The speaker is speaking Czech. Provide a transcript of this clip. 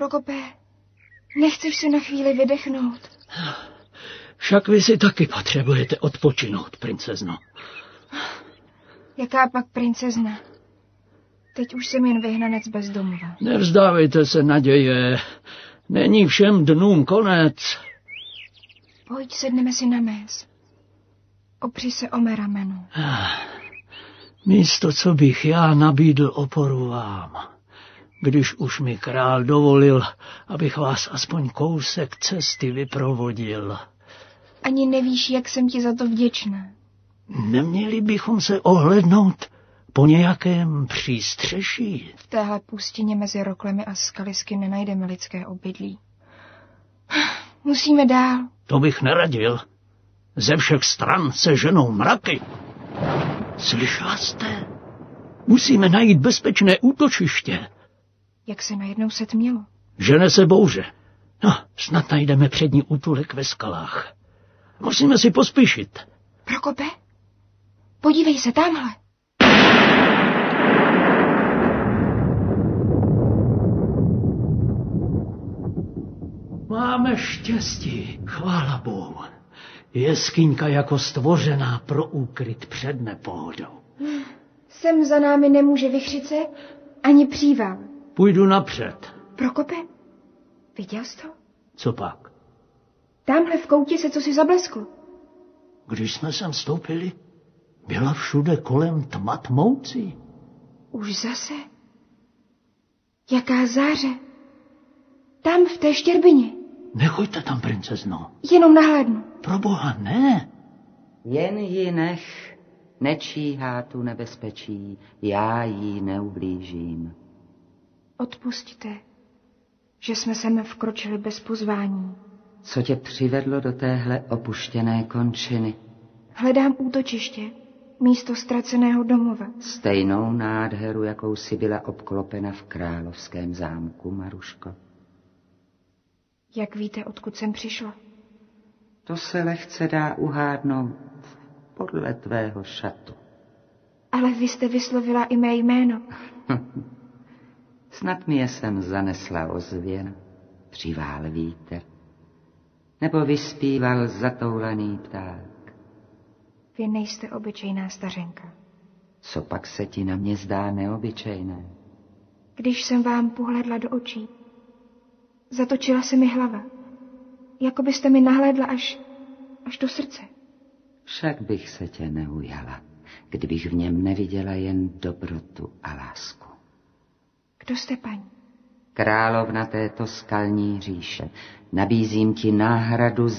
Prokope, nechceš si na chvíli vydechnout? Však vy si taky potřebujete odpočinout, princezno. Jaká pak princezna? Teď už jsem jen vyhnanec bez domova. Nevzdávejte se naděje. Není všem dnům konec. Pojď, sedneme si na mez. Opři se o mé rameno. Místo, co bych já nabídl oporu vám, když už mi král dovolil, abych vás aspoň kousek cesty vyprovodil. Ani nevíš, jak jsem ti za to vděčná. Neměli bychom se ohlednout po nějakém přístřeší? V téhle pustině mezi roklemi a skalisky nenajdeme lidské obydlí. Musíme dál. To bych neradil. Ze všech stran se ženou mraky. Slyšela jste? Musíme najít bezpečné útočiště. Jak se najednou setmělo? Žene se bouře. No, snad najdeme přední útulek ve skalách. Musíme si pospíšit. Prokope, podívej se tamhle. Máme štěstí, chvála Bohu. Jeskyňka jako stvořená pro úkryt před nepohodou. Sem za námi nemůže vichřice ani příval. Půjdu napřed. Prokope, viděl jsi to? Co pak? Tamhle v koutě se cosi zablesklo. Když jsme sem vstoupili, byla všude kolem tma tmoucí. Už zase? Jaká záře? Tam v té štěrbině. Nechoďte tam, princezno. Jenom nahlédnu. Proboha, ne. Jen ji nech, nečíhá tu nebezpečí, já jí neublížím. Odpusťte, že jsme sem vkročili bez pozvání. Co tě přivedlo do téhle opuštěné končiny? Hledám útočiště, místo ztraceného domova. Stejnou nádheru, jakou si byla obklopena v královském zámku, Maruško. Jak víte, odkud jsem přišla? To se lehce dá uhádnout podle tvého šatu. Ale vy jste vyslovila i mé jméno. Snad mi je sem zanesla ozvěna, přivál vítr, nebo vyspíval zatoulaný pták. Vy nejste obyčejná stařenka. Co pak se ti na mě zdá neobyčejné? Když jsem vám pohlédla do očí, zatočila se mi hlava. Jako byste mi nahlédla až do srdce. Však bych se tě neujala, kdybych v něm neviděla jen dobrotu a lásku. Kdo jste, paní? Královna této skalní říše. Nabízím ti náhradu